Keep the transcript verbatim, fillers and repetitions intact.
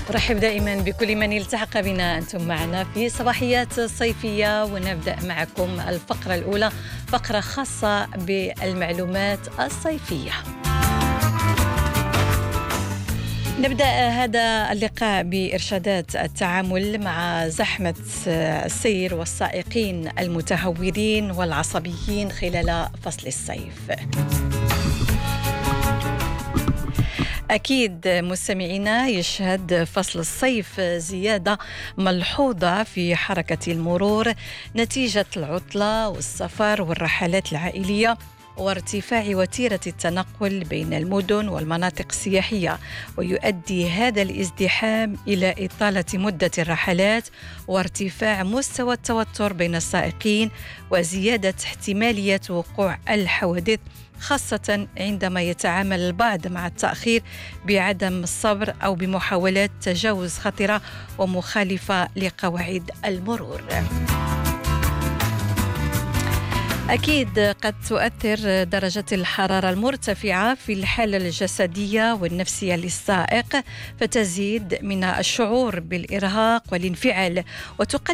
أرحب دائما بكل من التحق بنا. أنتم معنا في صباحيات صيفية، ونبدأ معكم الفقرة الأولى، فقرة خاصة بالمعلومات الصيفية. نبدأ هذا اللقاء بإرشادات التعامل مع زحمة السير والسائقين المتهورين والعصبيين خلال فصل الصيف. أكيد مستمعينا، يشهد فصل الصيف زيادة ملحوظة في حركة المرور نتيجة العطلة والسفر والرحلات العائلية وارتفاع وتيرة التنقل بين المدن والمناطق السياحية، ويؤدي هذا الازدحام إلى إطالة مدة الرحلات وارتفاع مستوى التوتر بين السائقين وزيادة احتمالية وقوع الحوادث، خاصة عندما يتعامل البعض مع التأخير بعدم الصبر أو بمحاولات تجاوز خطرة ومخالفة لقواعد المرور. أكيد قد تؤثر درجة الحرارة المرتفعة في الحالة الجسدية والنفسية للسائق، فتزيد من الشعور بالإرهاق والانفعال، وتقلل